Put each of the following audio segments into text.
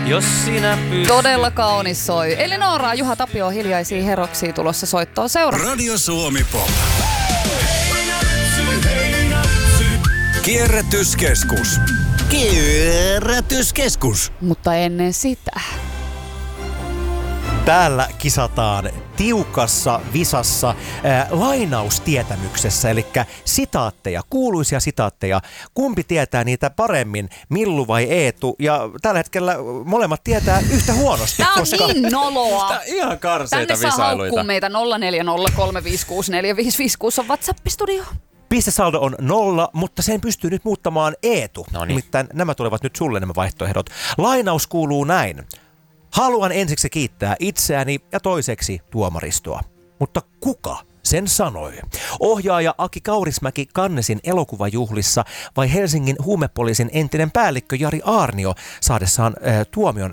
jos sinä pystyt. Todella kaunis soi. Elinora, Juha Tapio, hiljaisia heroksia tulossa soittoon seura. Radio Suomi Pop. Kierrätyskeskus. Kierrätyskeskus. Mutta ennen sitä. Täällä kisataan tiukassa visassa lainaustietämyksessä, eli sitaatteja, kuuluisia sitaatteja. Kumpi tietää niitä paremmin, Millu vai Eetu? Ja tällä hetkellä molemmat tietää yhtä huonosti. Tää on niin noloa. Tää ihan karseita Tänne saa visailuita. haukkua meitä 0403564556 on WhatsApp-studio. Pistesaldo on 0, mutta sen pystyy nyt muuttamaan Eetu. Noniin. Nimittäin nämä tulevat nyt sulle nämä vaihtoehdot. Lainaus kuuluu näin. Haluan ensiksi kiittää itseäni ja toiseksi tuomaristoa. Mutta kuka sen sanoi? Ohjaaja Aki Kaurismäki Cannesin elokuvajuhlissa vai Helsingin huumepoliisin entinen päällikkö Jari Aarnio saadessaan tuomion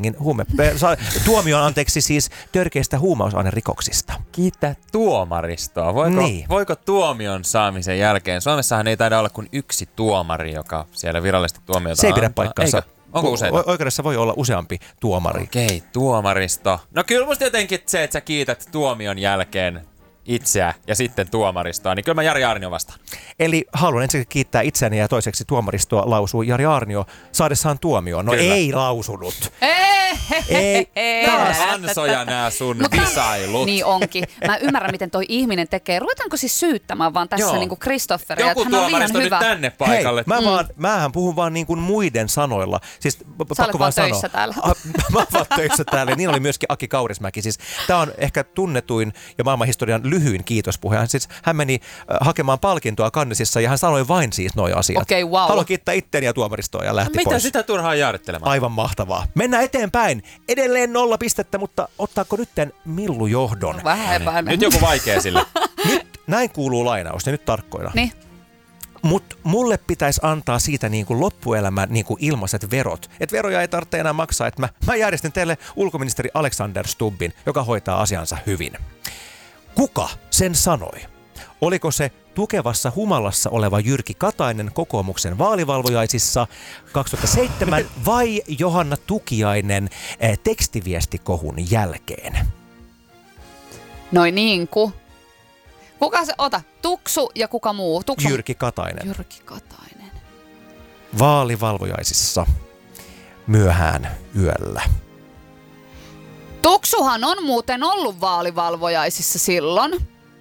siis törkeistä huumausainerikoksista? Kiittää tuomaristoa. Voiko tuomion saamisen jälkeen? Suomessahan ei taida olla kuin yksi tuomari, joka siellä virallisesti tuomiota Se ei pidä antaa. paikkaansa. Eikö? Onko useita? Oikeudessa voi olla useampi tuomari. Okei, tuomaristo. No kyllä musta jotenkin se, että sä kiität tuomion jälkeen itseä ja sitten tuomaristoa, niin kyllä mä Jari Aarnio vastaan. Eli haluan ensin kiittää itseäni ja toiseksi tuomaristoa lausuu Jari Aarnio saadessaan tuomioon. No Kyllä. ei lausunut. Ei. Ansoja nää sun visailut. Niin onkin. Mä ymmärrän, miten toi ihminen tekee. Ruvetaanko siis syyttämään vaan tässä niinku Kristofferia, Joku että hän on liian tuomaristo nyt hyvä. tänne paikalle. Hei, mähän puhun vaan niin kuin muiden sanoilla. Siis, Sä olet vaan töissä täällä. Mä oon vaan töissä täällä. Niin oli myöskin Aki Kaurismäki. Siis, tää on ehkä tunnetuin ja maailmanhistorian lyhyin kiitospuhe. Siis, hän meni hakemaan palkintoa Cannesissa ja hän sanoi vain siis noi asiat. Okei, wow. Haluan kiittää itteeni ja tuomaristoa ja lähti Mitä pois. sitä turhaa jaarittelemaan? Aivan mahtavaa. Mennään eteenpäin. Edelleen 0 pistettä, mutta ottaako nytten Millu johdon? Vähän epäilen. Nyt joku vaikea sille. Nyt näin kuuluu lainaus, ja nyt tarkkoina. Niin. Mut mulle pitäisi antaa siitä niin kuin loppuelämän niin kuin ilmaiset verot. Että veroja ei tarvitse enää maksaa. Että mä järjestin teille ulkoministeri Alexander Stubbin, joka hoitaa asiansa hyvin. Kuka sen sanoi? Oliko se tukevassa humalassa oleva Jyrki Katainen kokoomuksen vaalivalvojaisissa 2007 vai Johanna Tukiainen tekstiviestikohun jälkeen? Noin niinku. Kuka se, Tuksu ja kuka muu? Jyrki Katainen. Jyrki Katainen. Vaalivalvojaisissa myöhään yöllä. Tuksuhan on muuten ollut vaalivalvojaisissa silloin.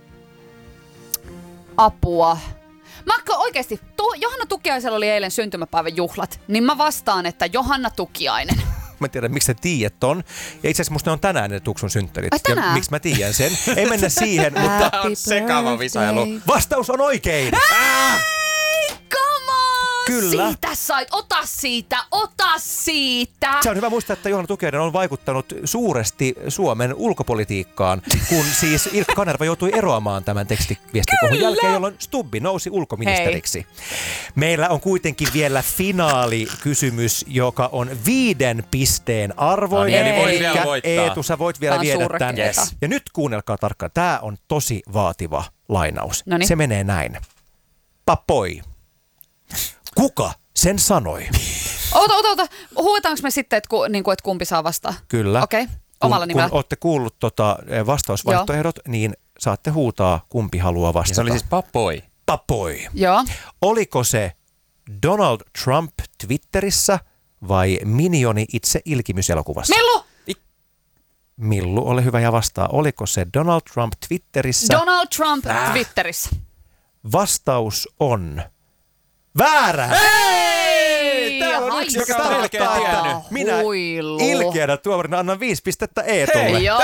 Apua. Oikeesti, Johanna Tukiaisella oli eilen syntymäpäivän juhlat, niin mä vastaan, että Johanna Tukiainen. Mä en tiedä, miksi sä tiedät ton. Ja itse asiassa musta ne on tänään ne Tuksun synttärit. Ai tänään? Ja miksi mä tiedän sen? Ei mennä siihen, mutta Tää on sekava visailu. vastaus on oikein. Come on! Kyllä. Siitä sait. Ota siitä! Se on hyvä muistaa, että Johanna Tukiainen on vaikuttanut suuresti Suomen ulkopolitiikkaan, kun siis Ilkka Kanerva joutui eroamaan tämän tekstiviestikohun jälkeen, jolloin Stubbi nousi ulkoministeriksi. Meillä on kuitenkin vielä finaalikysymys, joka on 5 pisteen arvoinen. Eli voit vielä voittaa. Eetu, sä voit vielä Tää on viedä surkeeta. tämän. Yes. Ja nyt kuunnelkaa tarkkaan. Tää on tosi vaativa lainaus. Noniin. Se menee näin. Papoi. Kuka sen sanoi? Ota. Huutaanko me sitten, että kumpi saa vastaan? Kyllä. Okei. Omalla nimellä. Kun olette kuullut vastausvaihtoehdot, niin saatte huutaa, kumpi haluaa vastata. Ja se oli siis papoi. Papoi. Joo. Oliko se Donald Trump Twitterissä vai Minioni itse ilkimyselokuvassa? Millu! Millu, ole hyvä ja vastaa. Oliko se Donald Trump Twitterissä? Donald Trump Twitterissä. Vastaus on väärä! Ei! Täällä on yksi, joka Haistaa selkeä tiennyt. Minä huilu. ilkeänä tuomarina annan 5 pistettä Eetulle. Joo.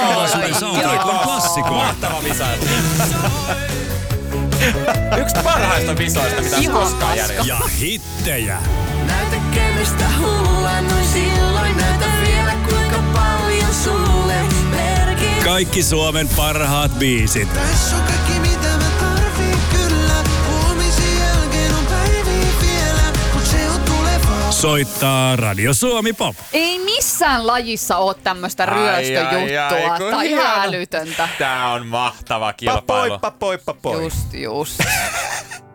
Mahtava visailu. Yksi parhaista visoista, mitä Ihan koskaan paska. järjestetty. Ja hittejä. Näytä kenestä hullannuin silloin, näytä vielä kuinka paljon sulle merkit. Kaikki Suomen parhaat biisit. Tässä on kaikki mitä mä tarviin kyllä, huomisen jälkeen on päiviä vielä, mut se on tulevaa. Soittaa Radio Suomi Pop. Ei missään lajissa ole tämmöistä ryöstöjuttua kun tai hieno. älytöntä. Tää on mahtava kilpailu. Papoi. Just.